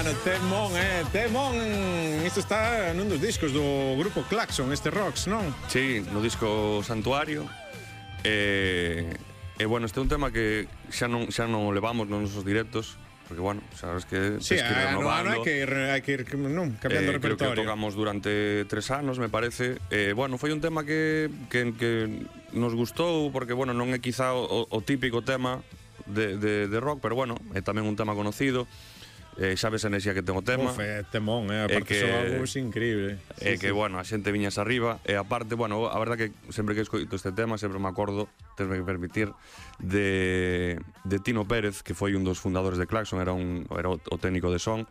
Bueno, temón, temón. Isto está nun dos discos do grupo Claxon, este Rocks, non? Sí, no disco Santuario. Bueno, este é un tema que xa non o levamos nos nosos directos, porque, bueno, sabes que sí, tens que ir renovando. hai que ir non, cambiando o Creo repertorio. que tocamos durante 3 anos, me parece. Bueno, foi un tema que nos gustou, porque, bueno, non é quizá o típico tema de rock, pero, bueno, é tamén un tema conocido. Xa ves a enerxía que ten o tema. Temón, aparte son algo increíble. É que, bueno, a xente viñas arriba. E aparte, bueno, a verdad que sempre que escoito este tema sempre me acordo, tenme que permitir, de Tino Pérez, que foi un dos fundadores de Claxon, era o técnico de son.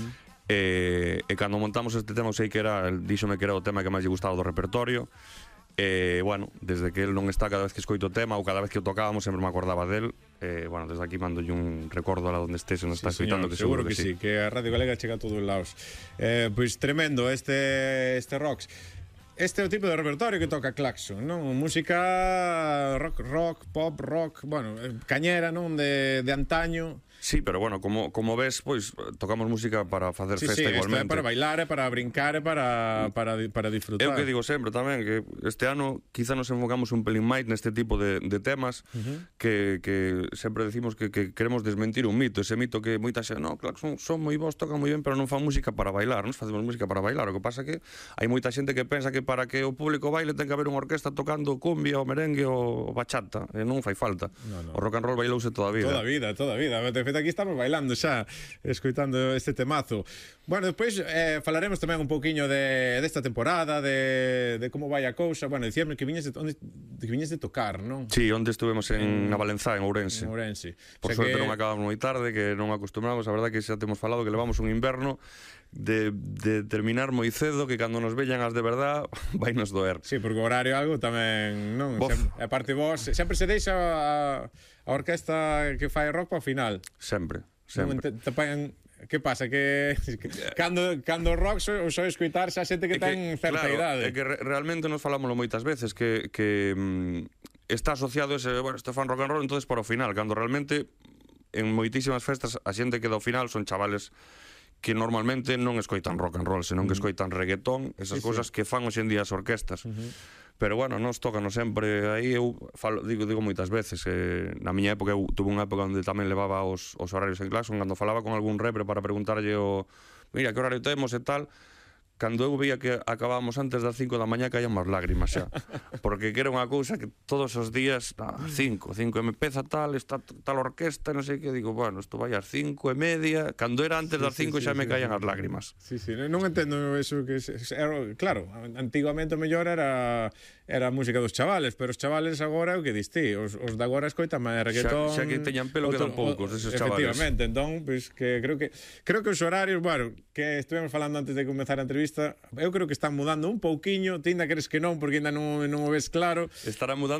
E cando montamos este tema, sei que díxome que era o tema que máis lle gustaba do repertorio. Bueno, desde que el non está, cada vez que escoito o tema ou cada vez que o tocábamos sempre me acordaba del. Bueno, desde aquí mando un recordo a la donde estés, non está escoitando, que seguro que sí. Que a Radio Galega chega a todos os lados. Pois tremendo este Rocks. Este é o tipo de repertorio que toca Claxon, non? Música rock, pop, rock, bueno, cañera, non? De antaño. Sí, pero bueno, como ves, pois tocamos música para facer festa igualmente. Sí, para bailar, para brincar, para disfrutar. É o que digo sempre tamén, que este ano quizá nos enfocamos un pelín máis neste tipo de temas, que sempre decimos que queremos desmentir un mito, ese mito que moita xente, no, claro, son moi bons, tocan moi ben, pero non fan música para bailar, non facemos música para bailar. O que pasa que hai moita xente que pensa que para que o público baile ten que haber unha orquesta tocando cumbia, o merengue ou bachata, e non fai falta. O rock and roll bailouse toda a vida. Toda a vida. Aquí estamos bailando xa, escoitando este temazo. Bueno, despois falaremos tamén un pouquiño desta temporada, de como vai a cousa. Bueno, dicíamos que viñes de tocar, non? Sí, onde estuvemos na Valenzá, en Ourense. Por suerte non acabamos moi tarde, que non acostumbramos. A verdad que xa temos falado que levamos un inverno de terminar moi cedo, que cando nos veñan as de verdad vai nos doer. Sí, porque o horario algo tamén, non? Aparte vos, sempre se deixa a orquesta que fai rock para o final. Sempre. Que pasa? Que cando o rock só escoitar xa xente que ten certa idade. É que realmente nos falámoslo moitas veces, que está asociado ese, bueno, este fan rock and roll, entonces para o final, cando realmente en moitísimas festas a xente que do final son chavales que normalmente non escoitan rock and roll, senón que escoitan reggaetón, esas cousas que fan hoxe en día as orquestas. Pero bueno, nos tócanos sempre aí. Eu digo moitas veces, na miña época eu tuve unha época onde tamén levaba os horarios en Claxon, cando falaba con algún repre para preguntarlle mira, que horario temos e tal, cando eu veía que acabábamos antes das 5 da mañá caían máis lágrimas xa, porque que era unha cousa que todos os días 5 empeza tal, está tal orquesta, non sei que, digo, bueno, isto vai ás 5:30, cando era antes das 5 xa me caían as lágrimas. Sí, non entendo eso que claro, antigamente o mellor era a música dos chavales, pero os chavales agora, o que diste, os de agora escoitan máis reggaetón. Xa que teñan pelo quedan poucos esos chavales. Efectivamente, entón, pois que creo que os horarios, bueno, que estuvemos falando antes de comezar a entrevista, eu creo que están mudando un pouquiño, ti ainda crees que non, porque ainda non o ves claro. Estará mudando